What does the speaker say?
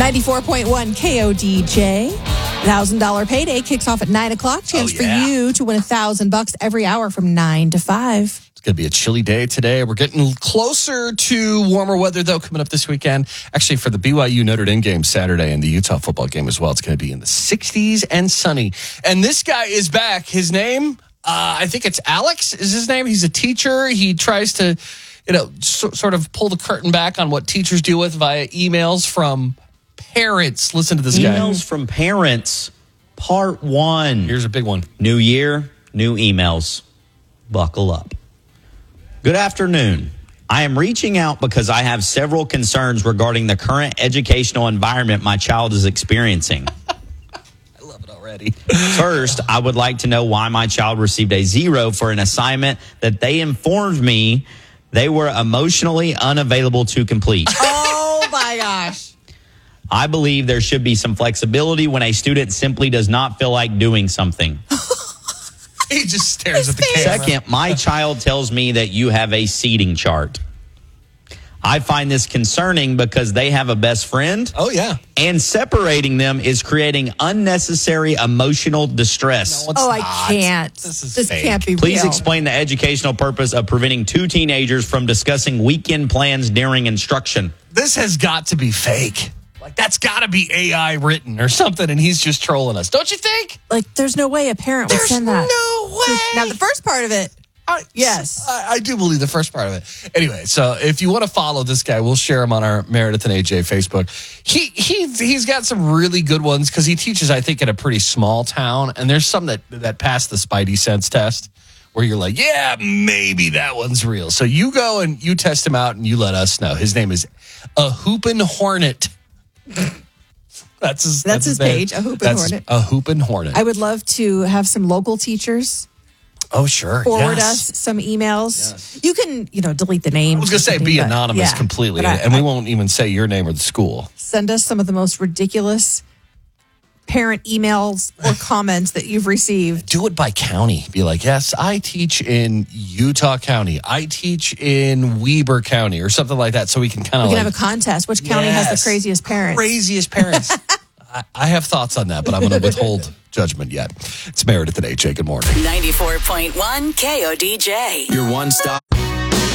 94.1 KODJ. $1,000 payday kicks off at 9 o'clock. Chance for you to win $1,000 every hour from 9 to 5. It's going to be a chilly day today. We're getting closer to warmer weather, though, coming up this weekend. Actually, for the BYU Notre Dame game Saturday and the Utah football game as well, it's going to be in the 60s and sunny. And this guy is back. His name, I think it's Alex is his name. He's a teacher. He tries to, sort of pull the curtain back on what teachers deal with via emails from parents. Listen to this guy. Emails from parents, part 1. Here's a big one. New year, new emails. Buckle up. Good afternoon. I am reaching out because I have several concerns regarding the current educational environment my child is experiencing. I love it already. First, I would like to know why my child received a 0 for an assignment that they informed me they were emotionally unavailable to complete. Oh, my gosh. I believe there should be some flexibility when a student simply does not feel like doing something. He just stares at the camera. Second, my child tells me that you have a seating chart. I find this concerning because they have a best friend. Oh, yeah. And separating them is creating unnecessary emotional distress. No, it's I not. can't. This fake. Can't be Please real. explain the educational purpose of preventing 2 teenagers from discussing weekend plans during instruction. This has got to be fake. Like, that's got to be AI written or something, and he's just trolling us. Don't you think? Like, there's no way a parent would send that. no way. Now, the first part of it, yes. I do believe the first part of it. Anyway, so if you want to follow this guy, we'll share him on our Meredith and AJ Facebook. He's got some really good ones because he teaches, I think, in a pretty small town, and there's some that pass the Spidey Sense test where you're like, yeah, maybe that one's real. So you go and you test him out and you let us know. His name is A Hoopin' Hornet. That's his page, name. A Hoopin' Hornet. A Hoopin' Hornet. I would love to have some local teachers Oh, sure. forward Yes. us some emails. Yes. You can, delete the names. I was going to say be anonymous completely, But and we won't even say your name or the school. Send us some of the most ridiculous parent emails or comments that you've received. Do it by county. Be like, yes, I teach in Utah County. I teach in Weber County or something like that. So we can kind of We can have a contest. Which county has the craziest parents? Craziest parents. I have thoughts on that, but I'm going to withhold judgment yet. It's Meredith and AJ. Good morning. 94.1 KODJ. Your one stop.